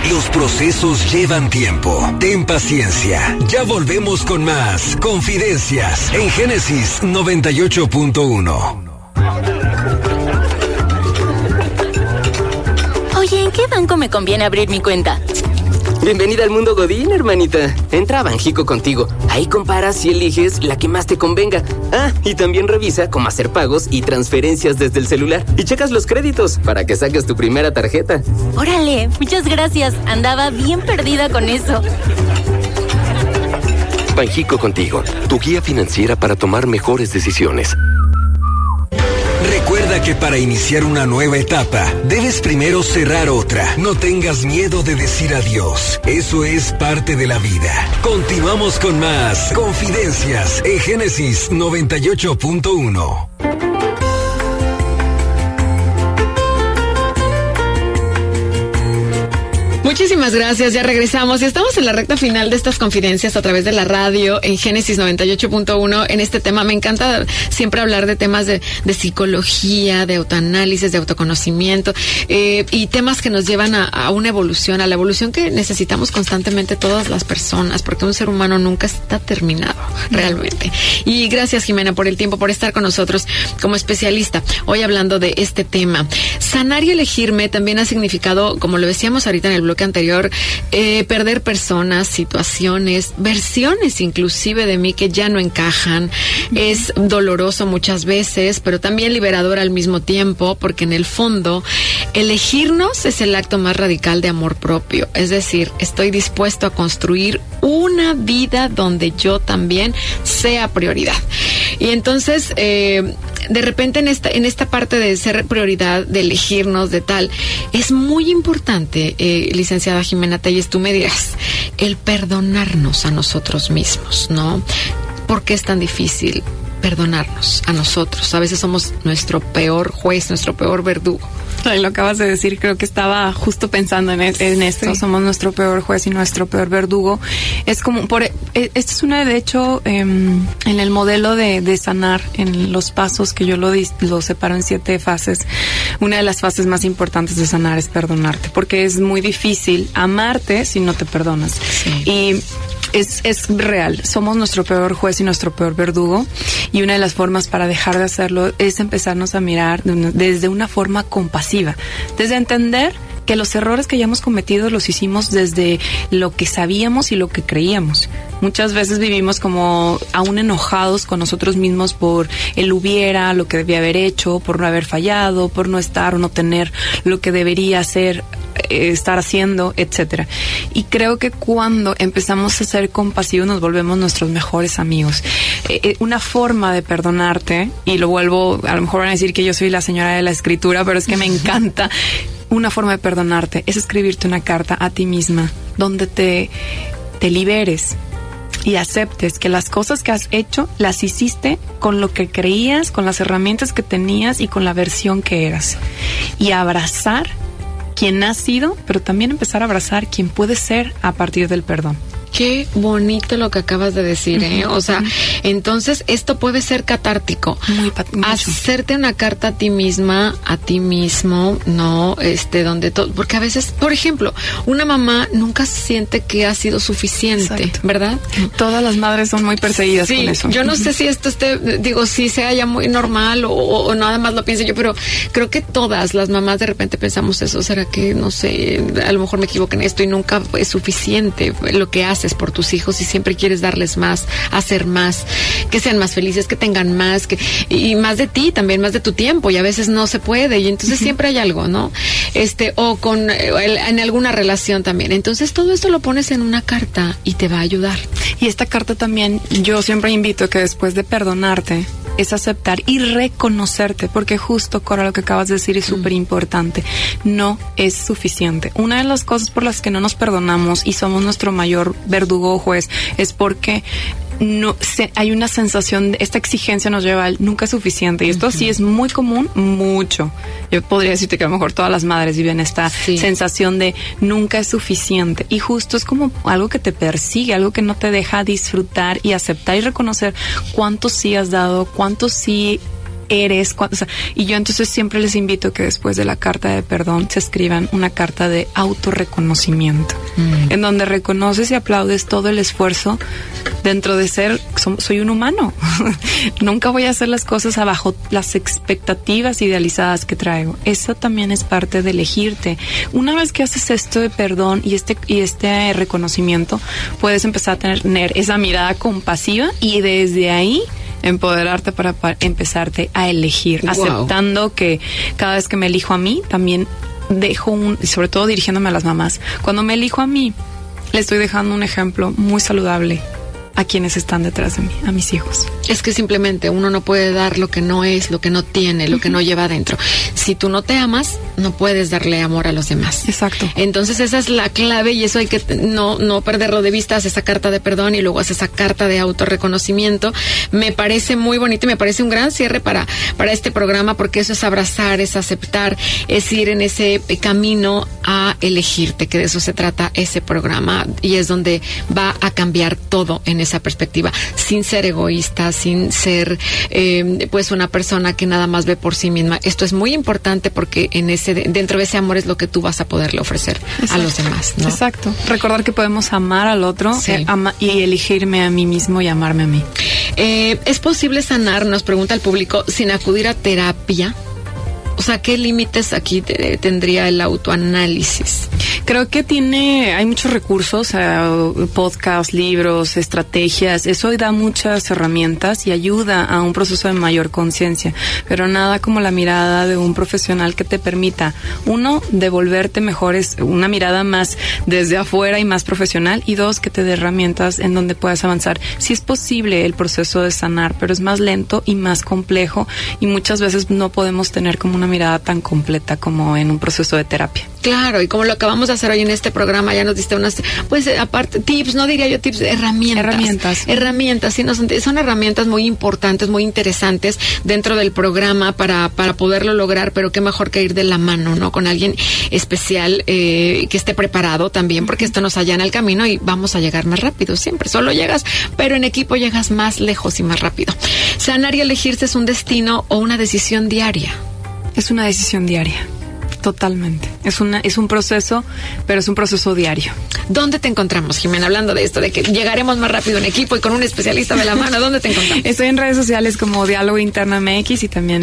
Los procesos llevan tiempo. Ten paciencia. Ya volvemos con más Confidencias en Génesis 98.1. Oye, ¿en qué banco me conviene abrir mi cuenta? Bienvenida al mundo Godín, hermanita. Entra a Banjico Contigo. Ahí comparas y eliges la que más te convenga. Ah, y también revisa cómo hacer pagos y transferencias desde el celular. Y checas los créditos para que saques tu primera tarjeta. Órale, muchas gracias. Andaba bien perdida con eso. Banjico Contigo, tu guía financiera para tomar mejores decisiones. Recuerda que para iniciar una nueva etapa, debes primero cerrar otra. No tengas miedo de decir adiós. Eso es parte de la vida. Continuamos con más Confidencias en Génesis 98.1. Muchísimas gracias, ya regresamos y estamos en la recta final de estas confidencias a través de la radio en Génesis 98.1. En este tema me encanta siempre hablar de temas de psicología, de autoanálisis, de autoconocimiento y temas que nos llevan a una evolución, a la evolución que necesitamos constantemente todas las personas, porque un ser humano nunca está terminado realmente. Y gracias, Jimena, por el tiempo, por estar con nosotros como especialista. Hoy hablando de este tema. Sanar y elegirme también ha significado, como lo decíamos ahorita en el bloque anterior, perder personas, situaciones, versiones inclusive de mí que ya no encajan. Es doloroso muchas veces, pero también liberador al mismo tiempo, porque en el fondo elegirnos es el acto más radical de amor propio. Es decir, estoy dispuesto a construir una vida donde yo también sea prioridad. Y entonces, de repente en esta parte de ser prioridad, de elegirnos, de tal, es muy importante, licenciada Jimena Telles, tú me dirás, el perdonarnos a nosotros mismos, ¿no? ¿Por qué es tan difícil perdonarnos a nosotros? A veces somos nuestro peor juez, nuestro peor verdugo. Lo acabas de decir, creo que estaba justo pensando en esto. Sí. Somos nuestro peor juez y nuestro peor verdugo. Es como, esto es una, de hecho, en el modelo de sanar, en los pasos que yo lo separo en 7 fases. Una de las fases más importantes de sanar es perdonarte, porque es muy difícil amarte si no te perdonas. Sí. Y es real, somos nuestro peor juez y nuestro peor verdugo, y una de las formas para dejar de hacerlo es empezarnos a mirar desde una forma compasiva, desde entender que los errores que hayamos cometido los hicimos desde lo que sabíamos y lo que creíamos. Muchas veces vivimos como aún enojados con nosotros mismos por el hubiera, lo que debía haber hecho, por no haber fallado, por no estar o no tener lo que debería ser, estar haciendo, etcétera. Y creo que cuando empezamos a ser compasivos nos volvemos nuestros mejores amigos. Una forma de perdonarte, y lo vuelvo, a lo mejor van a decir que yo soy la señora de la escritura, pero es que me encanta. Una forma de perdonarte es escribirte una carta a ti misma donde te liberes y aceptes que las cosas que has hecho las hiciste con lo que creías, con las herramientas que tenías y con la versión que eras. Y abrazar quien has sido, pero también empezar a abrazar quien puedes ser a partir del perdón. Qué bonito lo que acabas de decir, ¿eh? O sea, entonces esto puede ser catártico. Hacerte una carta a ti misma, a ti mismo, ¿no? Donde todo, porque a veces, por ejemplo, una mamá nunca siente que ha sido suficiente. Exacto. ¿Verdad? Todas las madres son muy perseguidas con eso. Yo no sé si esto si sea ya muy normal o nada más lo piense yo, pero creo que todas las mamás de repente pensamos eso. ¿Será que, no sé, a lo mejor me equivoqué en esto y nunca es suficiente lo que haces por tus hijos y siempre quieres darles más, hacer más, que sean más felices, que tengan más, y más de ti también, más de tu tiempo, y a veces no se puede, y entonces siempre hay algo, ¿no? O en alguna relación también. Entonces todo esto lo pones en una carta y te va a ayudar. Y esta carta también, yo siempre invito a que después de perdonarte, es aceptar y reconocerte, porque justo, Cora, lo que acabas de decir es súper importante. No es suficiente. Una de las cosas por las que no nos perdonamos y somos nuestro mayor verdugo o juez es porque hay una sensación, esta exigencia nos lleva al nunca es suficiente, y esto sí es muy común, mucho. Yo podría decirte que a lo mejor todas las madres viven esta sensación de nunca es suficiente, y justo es como algo que te persigue, algo que no te deja disfrutar y aceptar y reconocer cuánto sí has dado, cuánto sí eres, y yo entonces siempre les invito que después de la carta de perdón se escriban una carta de autorreconocimiento, en donde reconoces y aplaudes todo el esfuerzo dentro de soy un humano. Nunca voy a hacer las cosas abajo las expectativas idealizadas que traigo. Eso también es parte de elegirte. Una vez que haces esto de perdón y este reconocimiento, puedes empezar a tener esa mirada compasiva y desde ahí empoderarte para empezarte a elegir, aceptando que cada vez que me elijo a mí, también dejo y sobre todo dirigiéndome a las mamás, cuando me elijo a mí, le estoy dejando un ejemplo muy saludable a quienes están detrás de mí, a mis hijos. Es que simplemente uno no puede dar lo que no es, lo que no tiene, lo que no lleva adentro. Si tú no te amas, no puedes darle amor a los demás. Exacto. Entonces esa es la clave y eso hay que no perderlo de vista. Haz esa carta de perdón y luego haz esa carta de autorreconocimiento. Me parece muy bonito y me parece un gran cierre para este programa, porque eso es abrazar, es aceptar, es ir en ese camino a elegirte, que de eso se trata ese programa, y es donde va a cambiar todo en esa perspectiva, sin ser egoísta, sin ser pues una persona que nada más ve por sí misma. Esto es muy importante porque dentro de ese amor es lo que tú vas a poderle ofrecer a los demás, ¿no? Exacto. Recordar que podemos amar al otro, sí, y elegirme a mí mismo y amarme a mí. ¿Es posible sanar, nos pregunta el público, sin acudir a terapia? O sea, ¿qué límites aquí tendría el autoanálisis? Creo que hay muchos recursos, podcasts, libros, estrategias. Eso da muchas herramientas y ayuda a un proceso de mayor conciencia. Pero nada como la mirada de un profesional que te permita, uno, devolverte mejores, una mirada más desde afuera y más profesional, y dos, que te dé herramientas en donde puedas avanzar. Sí es posible el proceso de sanar, pero es más lento y más complejo, y muchas veces no podemos tener como una mirada tan completa como en un proceso de terapia. Claro, y como lo acabamos de hacer hoy en este programa, ya nos diste unas, pues aparte, tips, no diría yo tips, herramientas. Herramientas, sí, son herramientas muy importantes, muy interesantes dentro del programa para poderlo lograr, pero qué mejor que ir de la mano, ¿no? Con alguien especial que esté preparado también, porque esto nos allana el camino y vamos a llegar más rápido, siempre. Solo llegas, pero en equipo llegas más lejos y más rápido. Sanar y elegirse es un destino o una decisión diaria. Es una decisión diaria. Totalmente. Es un proceso, pero es un proceso diario. ¿Dónde te encontramos, Jimena? Hablando de esto, de que llegaremos más rápido en equipo y con un especialista de la mano, ¿dónde te encontramos? Estoy en redes sociales como Diálogo Interno MX y también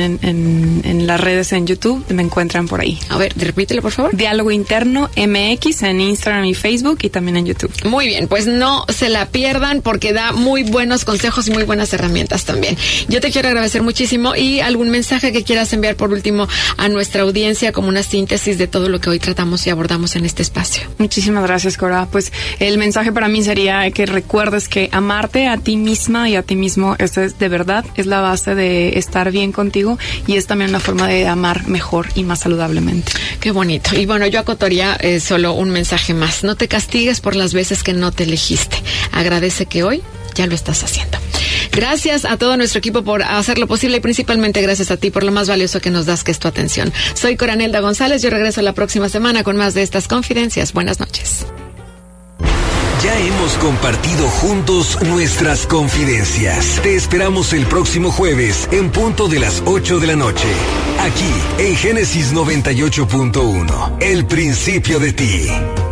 en las redes en YouTube. Me encuentran por ahí. A ver, repítelo, por favor. Diálogo Interno MX en Instagram y Facebook y también en YouTube. Muy bien, pues no se la pierdan porque da muy buenos consejos y muy buenas herramientas también. Yo te quiero agradecer muchísimo, y algún mensaje que quieras enviar por último a nuestra audiencia como una síntesis de todo lo que hoy tratamos y abordamos en este espacio. Muchísimas gracias, Cora. Pues el mensaje para mí sería que recuerdes que amarte a ti misma y a ti mismo, es de verdad, es la base de estar bien contigo, y es también una forma de amar mejor y más saludablemente. Qué bonito. Y bueno, yo acotaría solo un mensaje más. No te castigues por las veces que no te elegiste. Agradece que hoy ya lo estás haciendo. Gracias a todo nuestro equipo por hacerlo posible, y principalmente gracias a ti por lo más valioso que nos das, que es tu atención. Soy Coranelda González. Yo regreso la próxima semana con más de estas confidencias. Buenas noches. Ya hemos compartido juntos nuestras confidencias. Te esperamos el próximo jueves en punto de las 8 de la noche. Aquí en Génesis 98.1. El principio de ti.